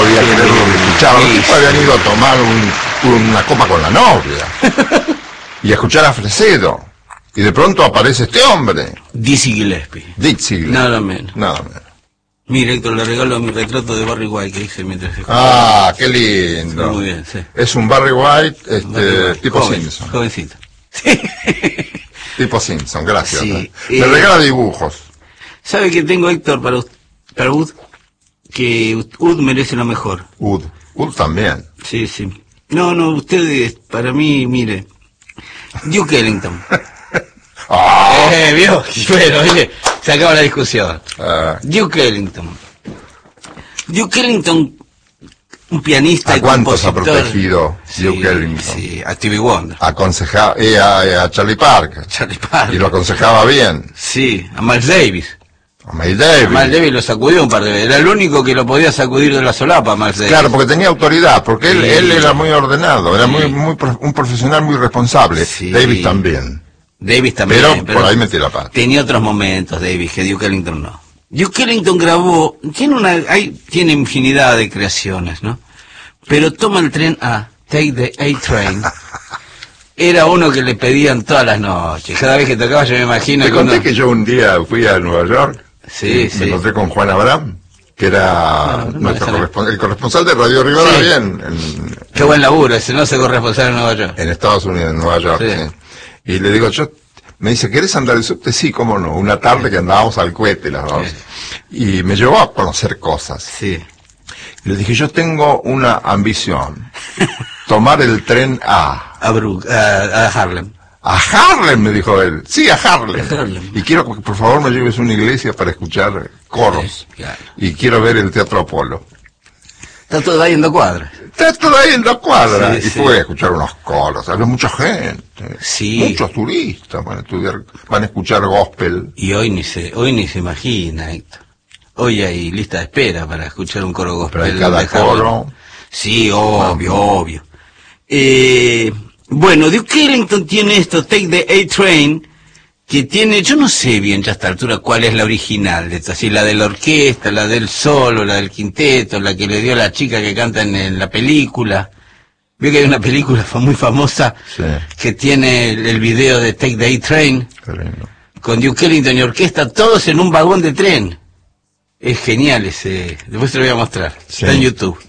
podía creer lo que escuchaba. Los tipos habían ido a tomar una copa con la novia y a escuchar a Fresedo, y de pronto aparece este hombre, Dizzy Gillespie. Nada menos. Nada menos. Mire, Héctor, le regalo mi retrato de Barry White que hice mientras se Ah, qué lindo. Muy bien, sí. Es un Barry White, Barry White. tipo Joven, Simpson. Jovencito. Sí. Tipo Simpson, gracias. Sí, Me regala dibujos. ¿Sabe que tengo, Héctor, para Ud? Que Ud merece lo mejor. Ud también. Sí, sí. No, ustedes, para mí, mire, Duke Ellington. ¿Vio? Bueno, oye, se acaba la discusión. Duke Ellington. Duke Ellington, un pianista y cuántos compositor. ha protegido Duke Ellington? Sí, a Stevie Wonder. Aconsejaba a Charlie Parker. Y lo aconsejaba bien. Sí, a Miles Davis. A Miles Davis. Miles Davis lo sacudió un par de veces. Era el único que lo podía sacudir de la solapa, Miles Davis. Claro, porque tenía autoridad, porque él era muy ordenado, era un profesional muy responsable. Sí. Davis también. Pero por ahí metí la pata. Tenía otros momentos, Davis, que Duke Ellington no. Duke Ellington grabó, tiene infinidad de creaciones, ¿no? Pero toma el tren A, Take the A-Train. Era uno que le pedían todas las noches. Cada vez que tocaba, yo me imagino Te conté que yo un día fui a Nueva York. Sí, me encontré con Juan Abraham, que era el corresponsal de Radio Rivadavia. Qué buen laburo, ese no se corresponsal en Nueva York. En Estados Unidos, en Nueva York, sí. Y le digo, me dice, ¿querés andar el subte? Sí, cómo no. Una tarde que andábamos al cohete las dos. Y me llevó a conocer cosas. Sí. Y le dije, yo tengo una ambición. Tomar el tren a Harlem. A Harlem, me dijo él. Sí, a Harlem. Y quiero que por favor me lleves a una iglesia para escuchar coros. Claro. Y quiero ver el Teatro Apolo. Está todo ahí en 2 cuadras. Está todo ahí en 2 cuadras. Sí, y fue a escuchar unos coros. Había mucha gente. Sí. Muchos turistas van a escuchar gospel. Y hoy ni se imagina, Héctor. Hoy hay lista de espera para escuchar un coro gospel. Pero hay cada coro. Sí, obvio. Bueno, Duke Ellington tiene esto, Take the A-Train, que tiene, yo no sé bien ya a esta altura cuál es la original de esta, si la de la orquesta, la del solo, la del quinteto, la que le dio a la chica que canta en la película. Veo que hay una película muy famosa que tiene el video de Take the A-Train, con Duke Ellington y orquesta, todos en un vagón de tren. Es genial ese, después te lo voy a mostrar, está en YouTube.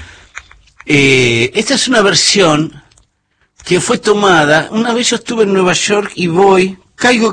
Esta es una versión que fue tomada, una vez yo estuve en Nueva York y caigo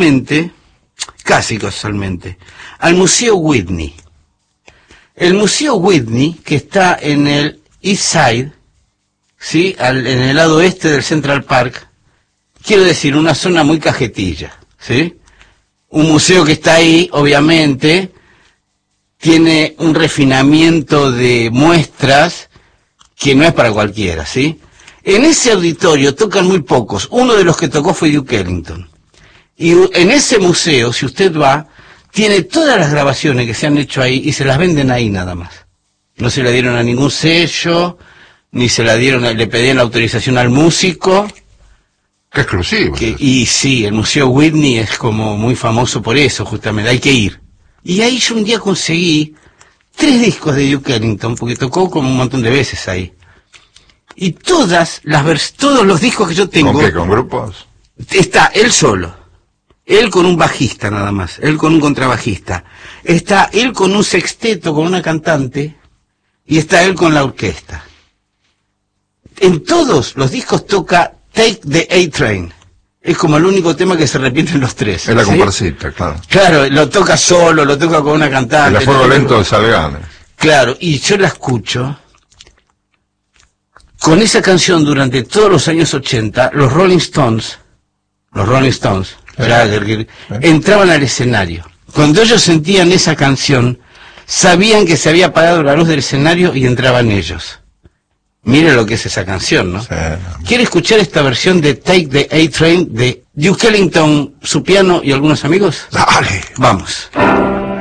casi casualmente, al Museo Whitney. El Museo Whitney, que está en el East Side, ¿sí? En el lado oeste del Central Park, quiero decir, una zona muy cajetilla, ¿sí? Un museo que está ahí, obviamente, tiene un refinamiento de muestras que no es para cualquiera, ¿sí? En ese auditorio tocan muy pocos. Uno de los que tocó fue Duke Ellington. Y en ese museo, si usted va, tiene todas las grabaciones que se han hecho ahí y se las venden ahí nada más. No se la dieron a ningún sello, ni se la dieron, le pedían la autorización al músico. Qué exclusivo. Y sí, el Museo Whitney es como muy famoso por eso, justamente, hay que ir. Y ahí yo un día conseguí 3 discos de Duke Ellington, porque tocó como un montón de veces ahí. Y todos los discos que yo tengo... ¿Con qué? ¿Con grupos? Está él solo, él con un bajista nada más, él con un contrabajista, está él con un sexteto, con una cantante, y está él con la orquesta. En todos los discos toca Take the A-Train. Es como el único tema que se repite en los 3. Es la comparsita, claro. Claro, lo toca solo, lo toca con una cantante. El fuego lento de Salgana. Claro, y yo la escucho... Con esa canción durante todos los años 80, los Rolling Stones, entraban al escenario. Cuando ellos sentían esa canción, sabían que se había apagado la luz del escenario y entraban ellos. Mire lo que es esa canción, ¿no? Sí. ¿Quiere escuchar esta versión de Take the A-Train de Duke Ellington, su piano y algunos amigos? Dale. Vamos.